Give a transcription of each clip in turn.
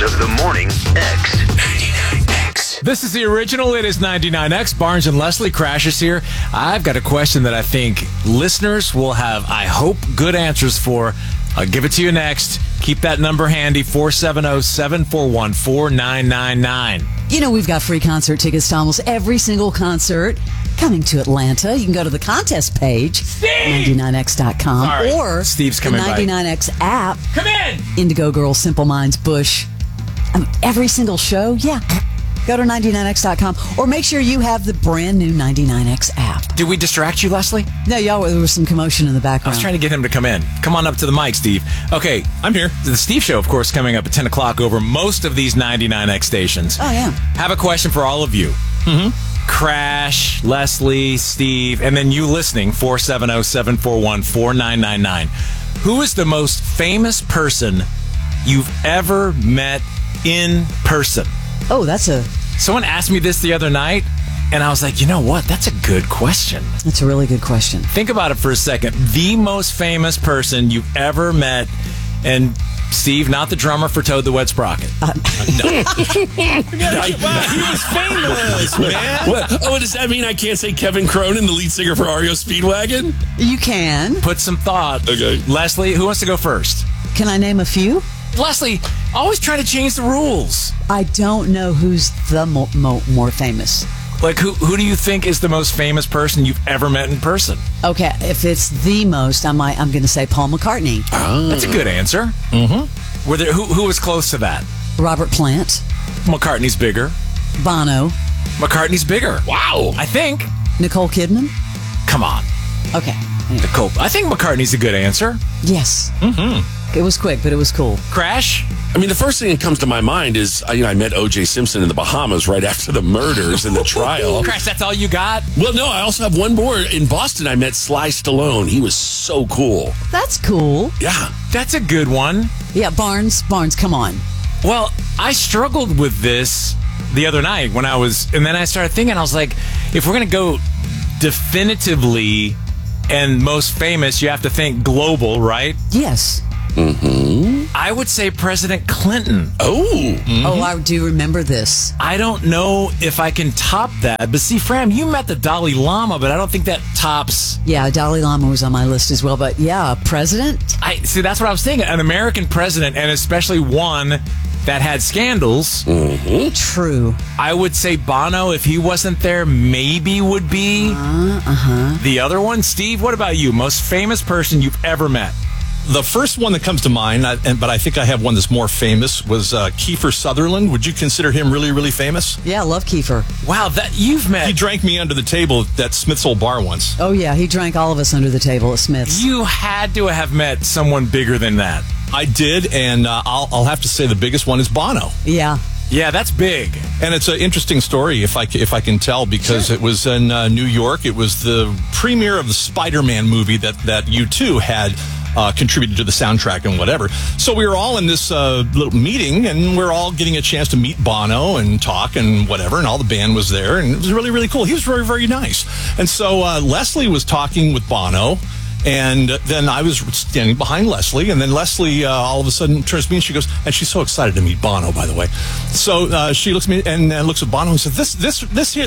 of the morning X. 99X. This is the original. It is 99X. Barnes and Leslie. Crashes here. I've got a question that I think listeners will have, I hope, good answers for. I'll give it to you next. Keep that number handy, 470-741-4999. You know, we've got free concert tickets to almost every single concert coming to Atlanta. You can go to the contest page, 99x.com, Sorry. or Steve's the coming by. 99X app. Come in! Indigo Girls, Simple Minds, Bush. Every single show, yeah. Go to 99x.com, or make sure you have the brand new 99X app. Did we distract you, Leslie? No, y'all, there was some commotion in the I background. was trying to get him to come in. Come on up to the mic, Steve. Okay, I'm here. The Steve Show, of course, coming up at 10 o'clock over most of these 99X stations. Oh, yeah. Have a question for all of you. Crash, Leslie, Steve, and then you listening, 470-741-4999. Who is the most famous person you've ever met in person? Oh, that's a Someone asked me this the other night, and I was like, you know what? That's a good question. really good question. Think about it for a second. The most famous person you've ever met, and Steve, not the drummer for Toad the Wet Sprocket. Wow, he was famous, man. What does that mean? I can't say Kevin Cronin, the lead singer for REO Speedwagon? You can. Put some thought. Okay. Leslie, who wants to go first? Can I name a few? Leslie, always try to change the rules. I don't know who's the more famous. Like, who do you think is the most famous person you've ever met in person? Okay, if it's the most, I'm going to say Paul McCartney. That's a good answer. Mm-hmm. Were there who was close to that? Robert Plant. McCartney's bigger. Bono. McCartney's bigger. Wow. I think. Nicole Kidman. Come on, Okay. Anyway. Nicole. I think McCartney's a good answer. Yes. Mm-hmm. It was quick, but it was cool. Crash. I mean, the first thing that comes to my mind is, I met O.J. Simpson in the Bahamas right after the murders and the trial. Crash, that's all you got? Well, no, I also have one more. In Boston, I met Sly Stallone. He was so cool. That's cool. Yeah. That's a good one. Yeah, Barnes, come on. Well, I struggled with this the other night and then I started thinking, I was like, if we're going to go definitively and most famous, you have to think global, right? Yes. Mm-hmm. I would say President Clinton. Oh. Mm-hmm. Oh, I do remember this. I don't know if I can top that. But see, Fram, you met the Dalai Lama, but I don't think that tops. Yeah, Dalai Lama was on my list as well. But yeah, president? See, that's what I was thinking. An American president, and especially one that had scandals. Mm-hmm. True. I would say Bono, if he wasn't there, maybe would be the other one. Steve, what about you? Most famous person you've ever met? The first one that comes to mind, but I think I have one that's more famous, was Kiefer Sutherland. Would you consider him really, really famous? Yeah, I love Kiefer. Wow, that you've met. He drank me under the table at Smith's Old Bar once. Oh, yeah, he drank all of us under the table at Smith's. You had to have met someone bigger than that. I did, and I'll have to say the biggest one is Bono. Yeah. Yeah, that's big. And it's an interesting story, if I can tell, because It was in New York. It was the premiere of the Spider-Man movie that U2 had contributed to the soundtrack and whatever. So we were all in this little meeting, and we're all getting a chance to meet Bono and talk and whatever, and all the band was there, and it was really, really cool. He was very, very nice. And so Leslie was talking with Bono, and then I was standing behind Leslie, and then Leslie all of a sudden turns to me and she goes, and she's so excited to meet Bono, by the way. So she looks at me and looks at Bono and says, "This is the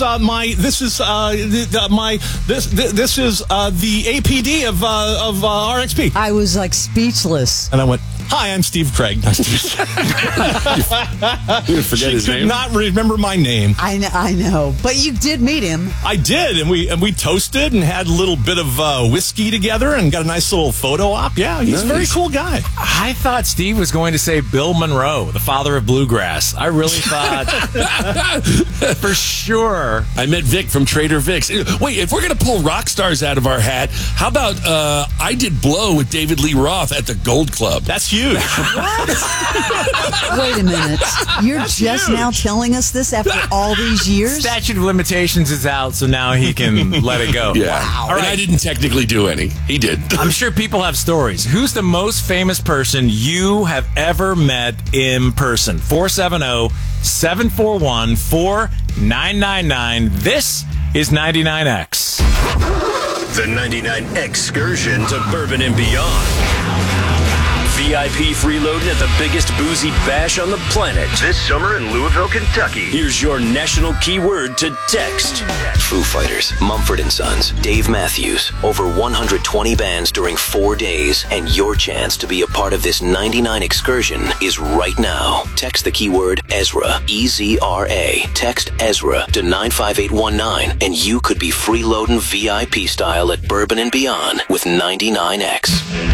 APD of RXP." I was like speechless. And I went, "Hi, I'm Steve Craig. Nice to meet you." You forget his She name. could not remember my name. I know. But you did meet him. I did, and we toasted and had a little bit of whiskey together and got a nice little photo op. Yeah, he's a very cool guy. I thought Steve was going to say Bill Monroe, the father of bluegrass. I really thought for sure. I met Vic from Trader Vic's. Wait, if we're going to pull rock stars out of our hat, how about I did Blow with David Lee Roth at the Gold Club? That's huge. Wait a minute. You're just now telling us this after all these years? Statute of limitations is out, so now he can let it go. Yeah. Wow. All And right. I didn't technically do any. He did. I'm sure people have stories. Who's the most famous person you have ever met in person? 470-741-4999. This is 99X. The 99 excursion to Bourbon and Beyond. VIP freeloading at the biggest boozy bash on the planet. This summer in Louisville, Kentucky. Here's your national keyword to text. Foo Fighters, Mumford & Sons, Dave Matthews. Over 120 bands during 4 days. And your chance to be a part of this 99 excursion is right now. Text the keyword Ezra, E-Z-R-A. Text Ezra to 95819 and you could be freeloading VIP style at Bourbon and Beyond with 99X.